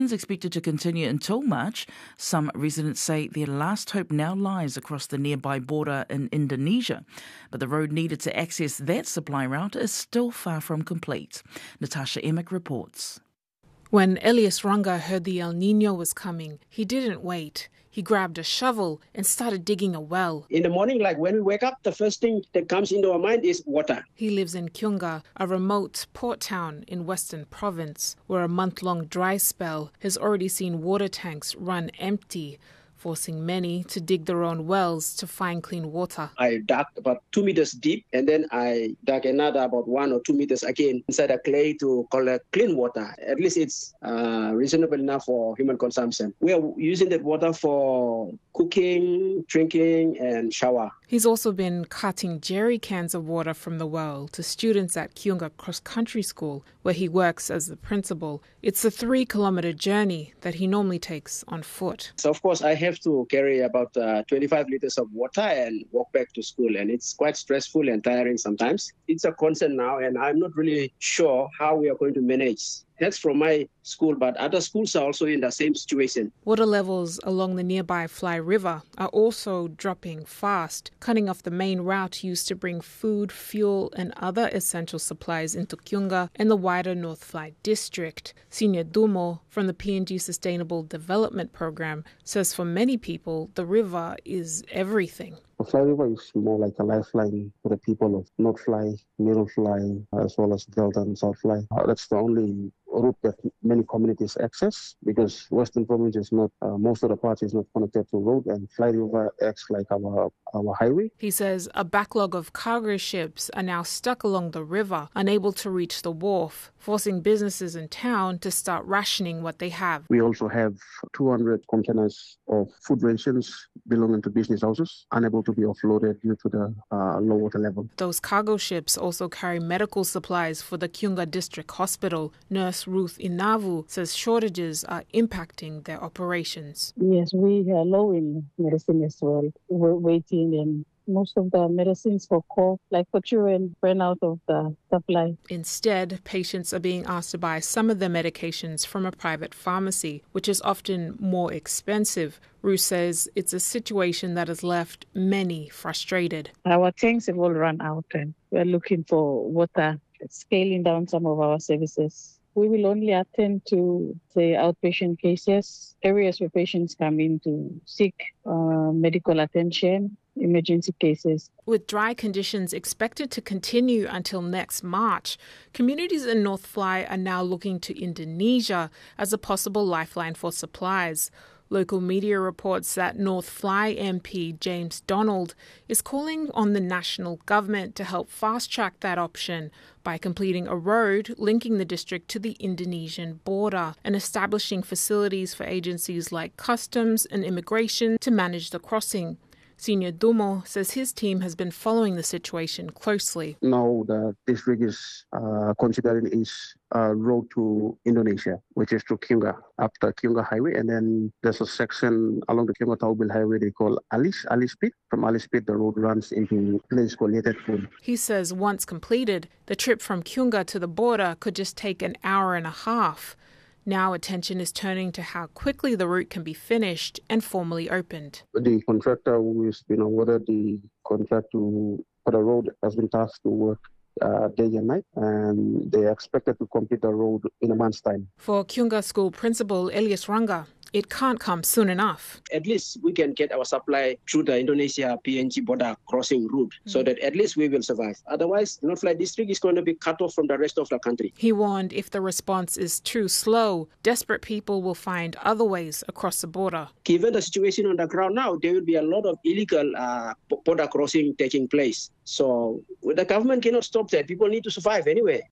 is expected to continue until March. Some residents say their last hope now lies across the nearby border in Indonesia, but the road needed to access that supply route is still far from complete. Natasha Emick reports. When Elias Ranga heard the El Niño was coming, he didn't wait. He grabbed a shovel and started digging a well. In the morning, like when we wake up, the first thing that comes into our mind is water. He lives in Kiunga, a remote port town in Western Province, where a month-long dry spell has already seen water tanks run empty, forcing many to dig their own wells to find clean water. I dug about 2 meters deep, and then I dug another about 1 or 2 meters again inside the clay to collect clean water. At least it's reasonable enough for human consumption. We are using that water for cooking, drinking, and shower. He's also been carting jerry cans of water from the well to students at Kiunga Cross Country School, where he works as the principal. It's a 3-kilometre journey that he normally takes on foot. So, of course, I have to carry about 25 liters of water and walk back to school, and it's quite stressful and tiring sometimes. It's a concern now, and I'm not really sure how we are going to manage. That's from my school, but other schools are also in the same situation. Water levels along the nearby Fly River are also dropping fast, cutting off the main route used to bring food, fuel and other essential supplies into Kiunga and the wider North Fly district. Senior Dumo from the PNG Sustainable Development Program says for many people, the river is everything. The Fly River is more like a lifeline for the people of North Fly, Middle Fly, as well as Delta and South Fly. That's the only route that many communities access, because Western Province is not, most of the parts is not connected to road, and Fly River acts like our highway. He says a backlog of cargo ships are now stuck along the river, unable to reach the wharf, forcing businesses in town to start rationing what they have. We also have 200 containers of food rations belonging to business houses, unable to be offloaded due to the low water level. Those cargo ships also carry medical supplies for the Kiunga District Hospital. Nurse Ruth Inavu says shortages are impacting their operations. Yes, we are low in medicine as well. We're waiting, and most of the medicines for cough, like for children, ran out of the supply. Instead, patients are being asked to buy some of their medications from a private pharmacy, which is often more expensive. Ruth says it's a situation that has left many frustrated. Our tanks have all run out, and we're looking for water, scaling down some of our services. We will only attend to, say, outpatient cases, areas where patients come in to seek medical attention, emergency cases. With dry conditions expected to continue until next March, communities in North Fly are now looking to Indonesia as a possible lifeline for supplies. Local media reports that North Fly MP James Donald is calling on the national government to help fast-track that option by completing a road linking the district to the Indonesian border and establishing facilities for agencies like Customs and Immigration to manage the crossing. Senior Dumo says his team has been following the situation closely. Now the district is considering its road to Indonesia, which is to Kiunga, up the Kiunga Highway. And then there's a section along the Kiunga-Taubil Highway they call Alis Pit. From Alis Pit, the road runs into a place called Yetetpun. He says once completed, the trip from Kiunga to the border could just take an hour and a half. Now attention is turning to how quickly the route can be finished and formally opened. The contractor who has been awarded the contract for the road has been tasked to work day and night, and they are expected to complete the road in a month's time. For Kiunga School Principal Elias Ranga, it can't come soon enough. At least we can get our supply through the Indonesia-PNG border crossing route so that at least we will survive. Otherwise, North Fly district is going to be cut off from the rest of the country. He warned if the response is too slow, desperate people will find other ways across the border. Given the situation on the ground now, there will be a lot of illegal border crossing taking place. So the government cannot stop that. People need to survive anyway.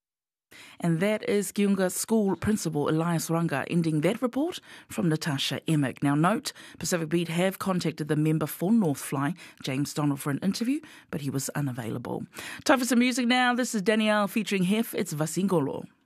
And that is Kiunga School Principal Elias Ranga ending that report from Natasha Emick. Now note, Pacific Beat have contacted the member for North Fly, James Donald, for an interview, but he was unavailable. Time for some music now. This is Danielle featuring Hef. It's Vasingolo.